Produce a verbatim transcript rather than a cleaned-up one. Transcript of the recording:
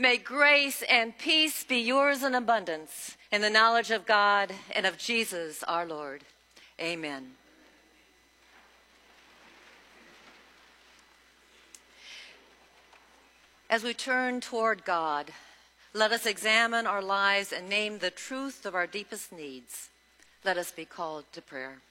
May grace and peace be yours in abundance in the knowledge of God and of Jesus our Lord. Amen. As we turn toward God, let us examine our lives and name the truth of our deepest needs. Let us be called to prayer.